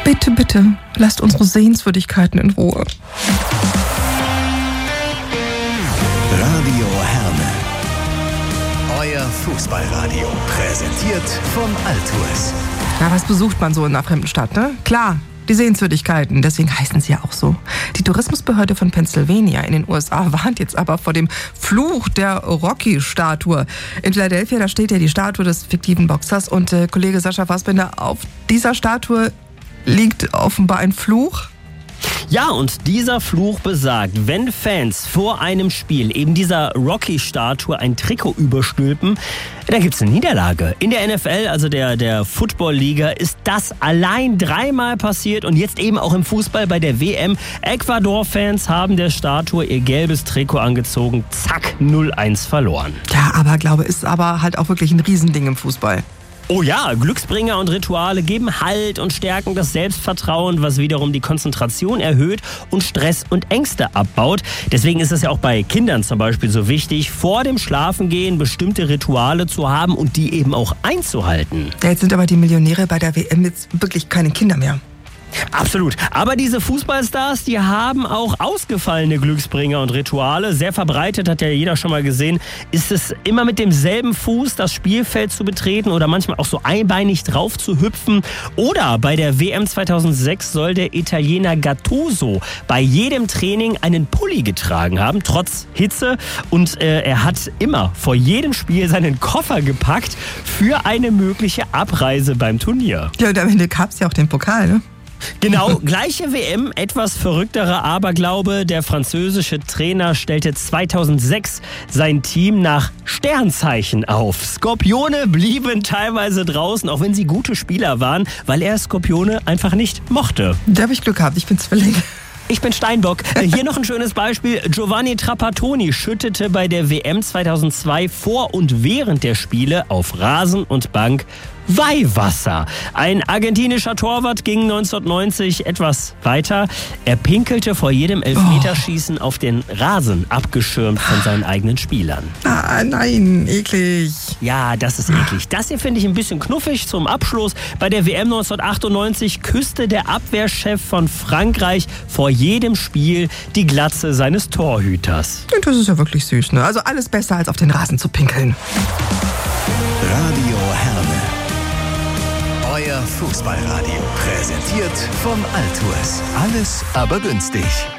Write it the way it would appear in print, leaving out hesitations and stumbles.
Bitte, bitte, lasst unsere Sehenswürdigkeiten in Ruhe. Radio Herne. Euer Fußballradio. Präsentiert von Altours. Ja, was besucht man so in einer fremden Stadt, ne? Klar, die Sehenswürdigkeiten, deswegen heißen sie ja auch so. Die Tourismusbehörde von Pennsylvania in den USA warnt jetzt aber vor dem Fluch der Rocky-Statue. In Philadelphia, da steht ja die Statue des fiktiven Boxers und Kollege Sascha Fassbender, auf dieser Statue liegt offenbar ein Fluch. Ja, und dieser Fluch besagt, wenn Fans vor einem Spiel eben dieser Rocky-Statue ein Trikot überstülpen, dann gibt's eine Niederlage. In der NFL, also der Football-Liga, ist das allein 3-mal passiert und jetzt eben auch im Fußball bei der WM. Ecuador-Fans haben der Statue ihr gelbes Trikot angezogen. Zack, 0-1 verloren. Ja, Aberglaube ist aber halt auch wirklich ein Riesending im Fußball. Oh ja, Glücksbringer und Rituale geben Halt und stärken das Selbstvertrauen, was wiederum die Konzentration erhöht und Stress und Ängste abbaut. Deswegen ist es ja auch bei Kindern zum Beispiel so wichtig, vor dem Schlafengehen bestimmte Rituale zu haben und die eben auch einzuhalten. Ja, jetzt sind aber die Millionäre bei der WM jetzt wirklich keine Kinder mehr. Absolut. Aber diese Fußballstars, die haben auch ausgefallene Glücksbringer und Rituale. Sehr verbreitet, hat ja jeder schon mal gesehen, ist es immer mit demselben Fuß das Spielfeld zu betreten oder manchmal auch so einbeinig drauf zu hüpfen. Oder bei der WM 2006 soll der Italiener Gattuso bei jedem Training einen Pulli getragen haben, trotz Hitze. Und er hat immer vor jedem Spiel seinen Koffer gepackt für eine mögliche Abreise beim Turnier. Ja, und am Ende gab es ja auch den Pokal, ne? Genau, gleiche WM, etwas verrückterer Aberglaube. Der französische Trainer stellte 2006 sein Team nach Sternzeichen auf. Skorpione blieben teilweise draußen, auch wenn sie gute Spieler waren, weil er Skorpione einfach nicht mochte. Da habe ich Glück gehabt, ich bin Zwilling. Ich bin Steinbock. Hier noch ein schönes Beispiel. Giovanni Trapattoni schüttete bei der WM 2002 vor und während der Spiele auf Rasen und Bank Weihwasser. Ein argentinischer Torwart ging 1990 etwas weiter. Er pinkelte vor jedem Elfmeterschießen auf den Rasen, abgeschirmt von seinen eigenen Spielern. Ah, nein, eklig. Ja, das ist eklig. Das hier finde ich ein bisschen knuffig zum Abschluss. Bei der WM 1998 küsste der Abwehrchef von Frankreich vor jedem Spiel die Glatze seines Torhüters. Das ist ja wirklich süß, ne? Also alles besser, als auf den Rasen zu pinkeln. Radio Herne. Euer Fußballradio. Präsentiert von Altours. Alles aber günstig.